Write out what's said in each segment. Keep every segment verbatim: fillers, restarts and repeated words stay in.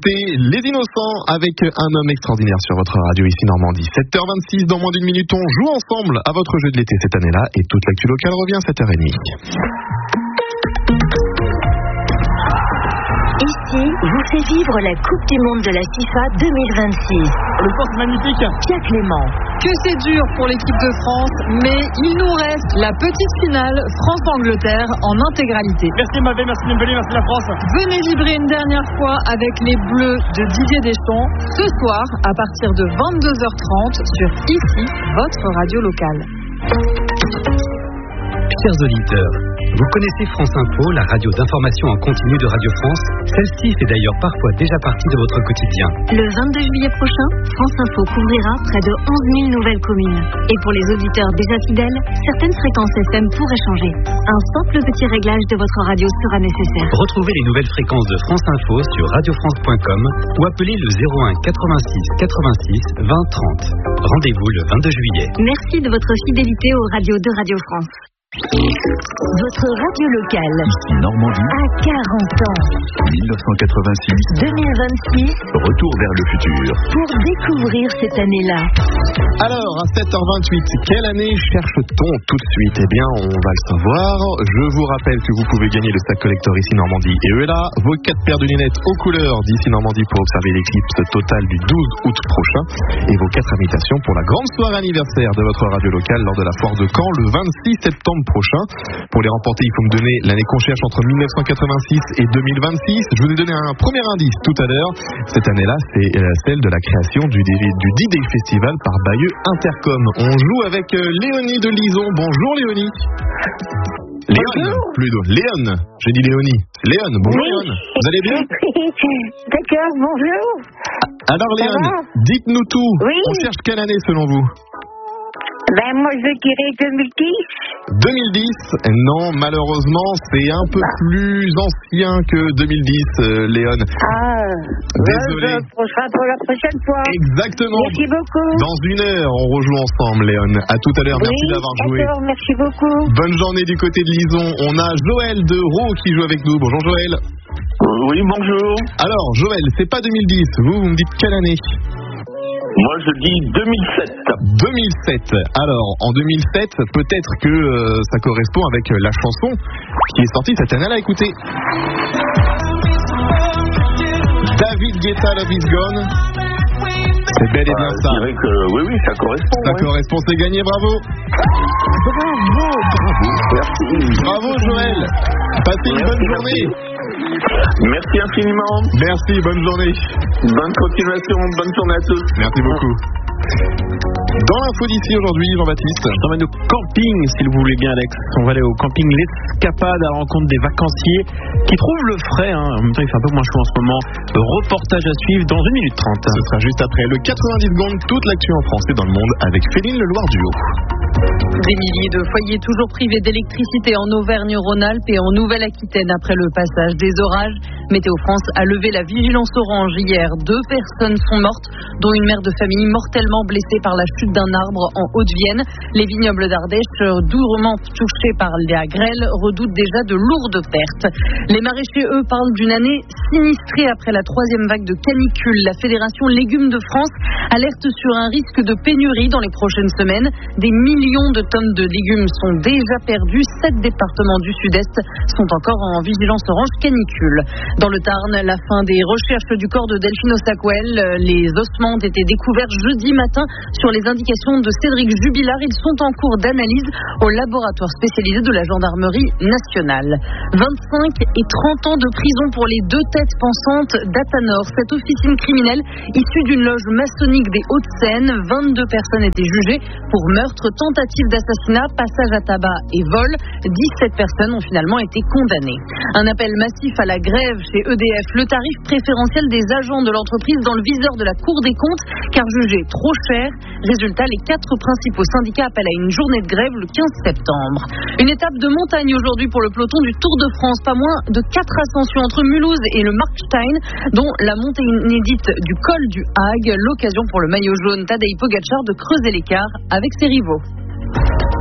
écoutez Les Innocents avec Un homme extraordinaire sur votre radio ici Normandie. sept heures vingt-six, dans moins d'une minute, on joue ensemble à votre jeu de l'été cette année-là et toute l'actu locale revient à sept heures trente. Ici, vous fait vivre la Coupe du Monde de la FIFA deux mille vingt-six. Le sport c'est magnifique. Pierre Clément. Que c'est dur pour l'équipe de France, mais il nous reste la petite finale France-Angleterre en intégralité. Merci Mavé, merci Dembélé, merci la France. Venez vibrer une dernière fois avec les Bleus de Didier Deschamps ce soir à partir de vingt-deux heures trente sur Ici, votre radio locale. Chers auditeurs, vous connaissez France Info, la radio d'information en continu de Radio France. Celle-ci fait d'ailleurs parfois déjà partie de votre quotidien. Le vingt-deux juillet prochain, France Info couvrira près de onze mille nouvelles communes. Et pour les auditeurs déjà fidèles, certaines fréquences F M pourraient changer. Un simple petit réglage de votre radio sera nécessaire. Retrouvez les nouvelles fréquences de France Info sur radio france point com ou appelez le zéro un quatre-vingt-six quatre-vingt-six vingt trente. Rendez-vous le vingt-deux juillet. Merci de votre fidélité aux radios de Radio France. Votre radio locale ici Normandie à quarante ans. dix-neuf cent quatre-vingt-six deux mille vingt-six. Retour vers le futur. Pour découvrir cette année-là. Alors, à sept heures vingt-huit, quelle année cherche-t-on tout de suite? Eh bien, on va le savoir. Je vous rappelle que vous pouvez gagner le sac collector ici Normandie et E L A, vos quatre paires de lunettes aux couleurs d'ici Normandie pour observer l'éclipse totale du douze août prochain et vos quatre invitations pour la grande soirée anniversaire de votre radio locale lors de la foire de Caen le vingt-six septembre prochain. Pour les remporter, il faut me donner l'année qu'on cherche entre dix-neuf cent quatre-vingt-six et deux mille vingt-six. Je vous ai donné un premier indice tout à l'heure. Cette année-là, c'est celle de la création du, du D-Day Festival par Bayeux Intercom. On joue avec Léonie de Lison. Bonjour Léonie. Léon, plutôt. Léon, j'ai dit Léonie. Léon, bonjour oui. Léon. Vous allez bien? D'accord, bonjour. Alors Léon, dites-nous tout. Oui. On cherche quelle année selon vous? Ben moi je dirais deux mille dix. deux mille dix, non, malheureusement, c'est un peu bah. plus ancien que deux mille dix, euh, Léon. Ah, désolé. On sera pour la prochaine fois. Exactement. Merci beaucoup. Dans une heure, on rejoue ensemble, Léon. À tout à l'heure, merci oui, d'avoir joué. D'accord, merci beaucoup. Bonne journée du côté de Lison. On a Joël de Rault qui joue avec nous. Bonjour Joël. Oui, bonjour. Alors, Joël, c'est pas deux mille dix. Vous, vous me dites quelle année? Moi, je dis deux mille sept. deux mille sept. Alors, en deux mille sept, peut-être que euh, ça correspond avec la chanson qui est sortie cette année-là. Écoutez. David Guetta, Love Is Gone. C'est bel et bien euh, ça. Je dirais que oui, oui, ça correspond. Ça ouais. correspond, c'est gagné, bravo. Bravo, bravo. Merci. Bravo, Joël. Passez une merci, bonne merci. journée. Merci infiniment. Merci, bonne journée. Bonne continuation, bonne journée à tous. Merci beaucoup. Dans l'info d'ici aujourd'hui, Jean-Baptiste. Je t'emmène au camping, si vous voulez bien, Alex. On va aller au camping L'Escapade à la rencontre des vacanciers qui trouvent le frais. Hein. En même temps, il fait un peu moins chaud en ce moment. Reportage à suivre dans une minute trente. Ce sera juste après le quatre-vingt-dix secondes, toute l'actu en France et dans le monde avec Féline Leloir-Duo. Des milliers de foyers toujours privés d'électricité en Auvergne-Rhône-Alpes et en Nouvelle-Aquitaine après le passage des orages. Météo France a levé la vigilance orange hier. Deux personnes sont mortes, dont une mère de famille mortellement blessée par la chute d'un arbre en Haute-Vienne. Les vignobles d'Ardèche, durement touchés par la grêle, redoutent déjà de lourdes pertes. Les maraîchers, eux, parlent d'une année sinistrée après la troisième vague de canicule. La Fédération Légumes de France alerte sur un risque de pénurie dans les prochaines semaines. Des millions de tonnes de légumes sont déjà perdus. Sept départements du Sud-Est sont encore en vigilance orange canicule. Dans le Tarn, la fin des recherches du corps de Delphine Osakwel. Les ossements ont été découverts jeudi matin sur les indications de Cédric Jubilard. Ils sont en cours d'analyse au laboratoire spécialisé de la gendarmerie nationale. vingt-cinq et trente ans de prison pour les deux têtes pensantes d'Atanor. Cette officine criminelle issue d'une loge maçonnique des Hauts-de-Seine. vingt-deux personnes étaient jugées pour meurtre, tentative d'assassinat, passage à tabac et vol. dix-sept personnes ont finalement été condamnées. Un appel massif à la grève chez E D F. Le tarif préférentiel des agents de l'entreprise dans le viseur de la Cour des comptes, car jugé trop cher. Résultat, les quatre principaux syndicats appellent à une journée de grève le quinze septembre. Une étape de montagne aujourd'hui pour le peloton du Tour de France. Pas moins de quatre ascensions entre Mulhouse et le Markstein, dont la montée inédite du col du Hague. L'occasion pour le maillot jaune Tadej Pogačar de creuser l'écart avec ses rivaux.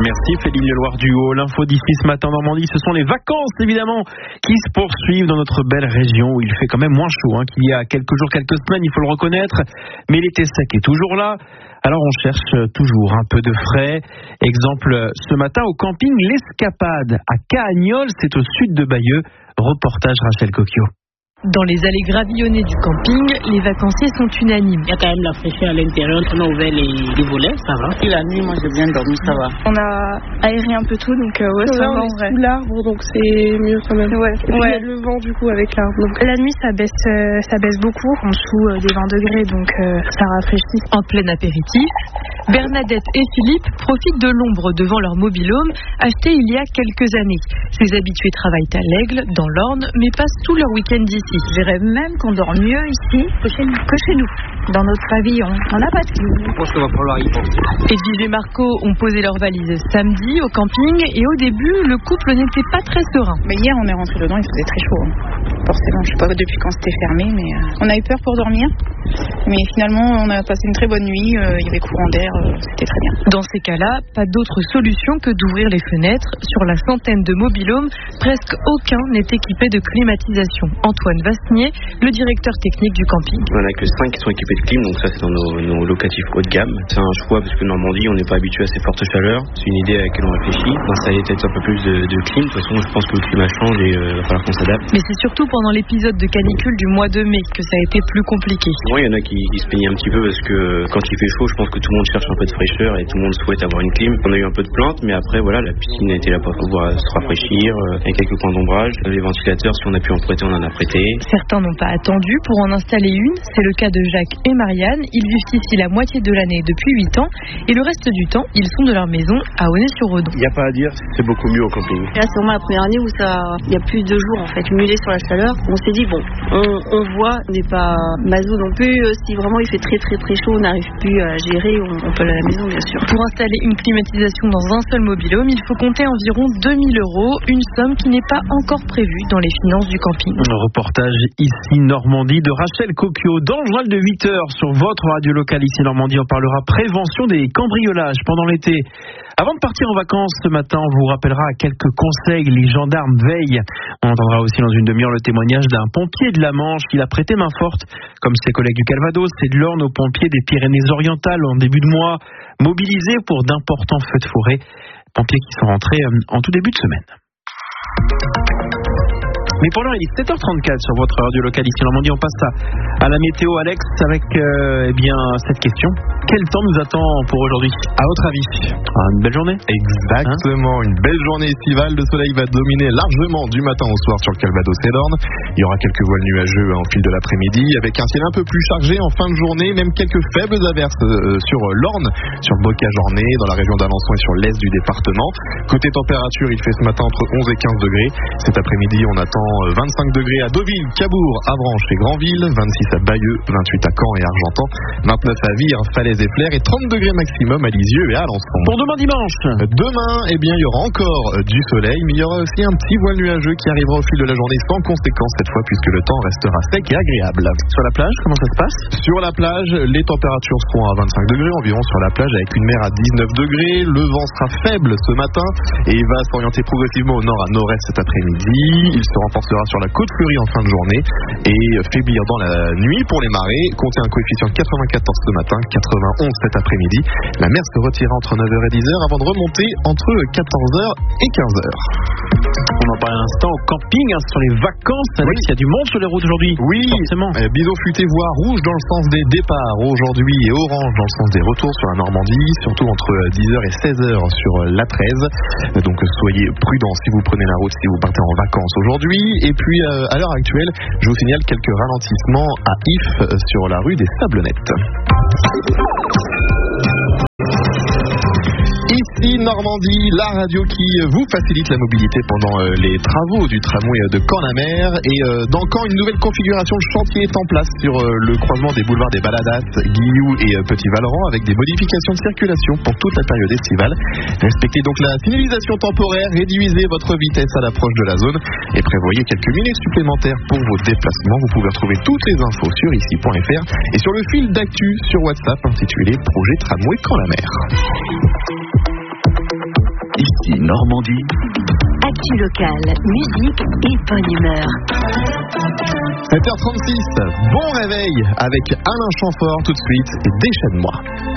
Merci Féline Leloir du Haut. L'info d'ici ce matin en Normandie, ce sont les vacances évidemment qui se poursuivent dans notre belle région où il fait quand même moins chaud hein, qu'il y a quelques jours, quelques semaines, il faut le reconnaître. Mais l'été sec est toujours là. Alors on cherche toujours un peu de frais. Exemple ce matin au camping L'Escapade à Cahagnols, c'est au sud de Bayeux. Reportage Rachel Cocchio. Dans les allées gravillonnées du camping, les vacanciers sont unanimes. Il y a quand même la fraîcheur à l'intérieur. On a ouvert les, les volets, ça va. Et la nuit, moi, j'ai bien dormi, ça va. On a aéré un peu tout, donc euh, ouais, ça va en vrai. Sous l'arbre, donc c'est mieux quand même. Ouais. Et puis, ouais. il y a le vent du coup avec l'arbre. Donc... La nuit, ça baisse, euh, ça baisse beaucoup, en dessous euh, des vingt degrés, donc euh, ça rafraîchit. En plein apéritif, Bernadette et Philippe profitent de l'ombre devant leur mobil-home acheté il y a quelques années. Ces habitués travaillent à l'Aigle, dans l'Orne, mais passent tout leur week-end ici. Je dirais même qu'on dort mieux ici que chez nous. Que chez nous. Dans notre pavillon, on n'a pas de clim. Je pense qu'il va falloir y penser. Edwige et Marco ont posé leurs valises samedi au camping et au début, le couple n'était pas très serein. Mais hier, on est rentré dedans, il faisait très chaud. Hein. Forcément, je sais pas depuis quand c'était fermé, mais euh, on a eu peur pour dormir. Mais finalement, on a passé une très bonne nuit, euh, il y avait courant d'air, euh, c'était très bien. Dans ces cas-là, pas d'autre solution que d'ouvrir les fenêtres. Sur la centaine de mobil-homes, presque aucun n'est équipé de climatisation. Antoine Vasnier, le directeur technique du camping. On n'a que cinq qui sont équipés de clim, donc ça c'est dans nos, nos locatifs haut de gamme. C'est un choix parce que Normandie, on n'est pas habitué à ces fortes chaleurs. C'est une idée à laquelle on réfléchit. D'installer peut-être un peu plus de, de clim. De toute façon, je pense que le climat change et il euh, va falloir qu'on s'adapte. Mais c'est surtout pendant l'épisode de canicule du mois de mai que ça a été plus compliqué. Bon, il y en a qui, qui se plaignent un petit peu parce que quand il fait chaud, je pense que tout le monde cherche un peu de fraîcheur et tout le monde souhaite avoir une clim. On a eu un peu de plaintes, mais après, voilà, la piscine a été là pour pouvoir se rafraîchir, euh, avec quelques points d'ombrage. Les ventilateurs, si on a pu en prêter, on en a prêté. Certains n'ont pas attendu pour en installer une. C'est le cas de Jacques et Marianne. Ils vivent ici la moitié de l'année depuis huit ans et le reste du temps, ils sont de leur maison à Aunay-sur-Redon. Il n'y a pas à dire, c'est beaucoup mieux au camping. Là, c'est vraiment la première année où ça, il y a plus de jours en fait, cumulés sur la chaleur. On s'est dit bon, on, on voit, on n'est pas maso non plus. Si vraiment il fait très très très chaud, on n'arrive plus à gérer, on, on peut aller à la maison bien sûr. Pour installer une climatisation dans un seul mobil-home, il faut compter environ deux mille euros, une somme qui n'est pas encore prévue dans les finances du camping. Un reportage ici Normandie de Rachel Cocchio. Dans le journal de huit heures sur votre radio locale ici Normandie, on parlera prévention des cambriolages pendant l'été. Avant de partir en vacances ce matin, on vous rappellera quelques conseils. Les gendarmes veillent. On entendra aussi dans une demi-heure le témoignage d'un pompier de la Manche qui a prêté main forte, comme ses collègues du Calvados et de l'Orne, aux pompiers des Pyrénées-Orientales en début de mois, mobilisés pour d'importants feux de forêt. Pompiers qui sont rentrés en tout début de semaine. Mais pour l'heure, il est sept heures trente-quatre sur votre radio locale ici en Normandie. On passe à, à la météo, Alex, avec euh, eh bien cette question. Quel temps nous attend pour aujourd'hui, à votre avis? Ah, une belle journée? Exactement, hein, une belle journée estivale. Le soleil va dominer largement du matin au soir sur le Calvados et l'Orne. Il y aura quelques voiles nuageux hein, au fil de l'après-midi, avec un ciel un peu plus chargé en fin de journée, même quelques faibles averses euh, sur l'Orne, sur le Bocage-Ornay, dans la région d'Alençon et sur l'est du département. Côté température, il fait ce matin entre onze et quinze degrés. Cet après-midi, on attend vingt-cinq degrés à Deauville, Cabourg, Avranches et Granville, vingt-six à Bayeux, vingt-huit à Caen et Argentan, vingt-neuf à Vire, Falaise et Flers et trente degrés maximum à Lisieux et à Alençon. Pour demain dimanche. Demain, eh bien, il y aura encore du soleil, mais il y aura aussi un petit voile nuageux qui arrivera au fil de la journée sans conséquence cette fois puisque le temps restera sec et agréable. Sur la plage, comment ça se passe? Sur la plage, les températures seront à vingt-cinq degrés environ sur la plage avec une mer à dix-neuf degrés. Le vent sera faible ce matin et il va s'orienter progressivement au nord à nord-est cet après-midi. Il se renforcera sur la côte fleurie en fin de journée et faiblir dans la nuit pour les marées. Comptez un coefficient quatre-vingt-quatorze ce matin, quatre-vingt-onze cet après-midi. La mer se retirera entre neuf heures et dix heures avant de remonter entre quatorze heures et quinze heures. On en parle un instant au camping, hein, sur les vacances. Alex, oui. Il y a du monde sur les routes aujourd'hui. Oui, forcément. Euh, bison futé voire rouge dans le sens des départs aujourd'hui et orange dans le sens des retours sur la Normandie, surtout entre dix heures et seize heures sur l'A treize. Donc soyez prudents si vous prenez la route, si vous partez en vacances aujourd'hui. Et puis euh, à l'heure actuelle, je vous signale quelques ralentissements à If sur la rue des Sablenettes. Ici Normandie, la radio qui vous facilite la mobilité pendant euh, les travaux du tramway de Caen-la-Mer. Et euh, dans Caen, une nouvelle configuration de chantier est en place sur euh, le croisement des boulevards des Baladas, Guilloux et euh, Petit-Valeran, avec des modifications de circulation pour toute la période estivale. Respectez donc la signalisation temporaire, réduisez votre vitesse à l'approche de la zone et prévoyez quelques minutes supplémentaires pour vos déplacements. Vous pouvez retrouver toutes les infos sur ici point f r et sur le fil d'actu sur WhatsApp intitulé Projet Tramway Caen-la-Mer. Ici Normandie. Actu locale, musique et bonne humeur. sept heures trente-six, bon réveil avec Alain Chamfort tout de suite et Déchaîne-moi.